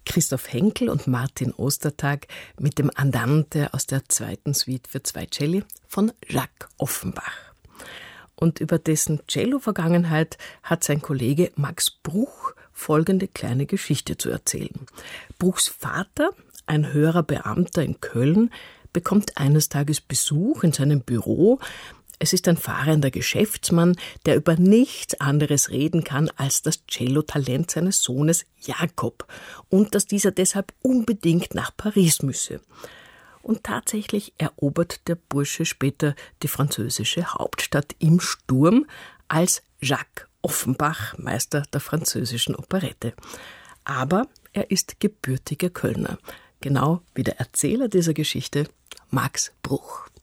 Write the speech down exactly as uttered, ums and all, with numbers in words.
Christoph Henkel und Martin Ostertag mit dem Andante aus der zweiten Suite für zwei Celli von Jacques Offenbach. Und über dessen Cello-Vergangenheit hat sein Kollege Max Bruch folgende kleine Geschichte zu erzählen. Bruchs Vater, ein höherer Beamter in Köln, bekommt eines Tages Besuch in seinem Büro. Es ist ein fahrender Geschäftsmann, der über nichts anderes reden kann als das Cello-Talent seines Sohnes Jakob und dass dieser deshalb unbedingt nach Paris müsse. Und tatsächlich erobert der Bursche später die französische Hauptstadt im Sturm als Jacques Offenbach, Meister der französischen Operette. Aber er ist gebürtiger Kölner, genau wie der Erzähler dieser Geschichte, Max Bruch.